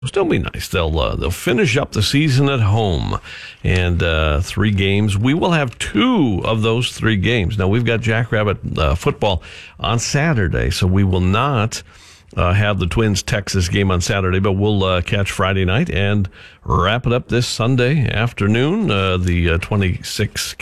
Still be nice. They'll finish up the season at home, and 3 games. We will have 2 of those 3 games. Now we've got Jackrabbit football on Saturday, so we will not have the Twins Texas game on Saturday, but we'll catch Friday night and wrap it up this Sunday afternoon. The 26th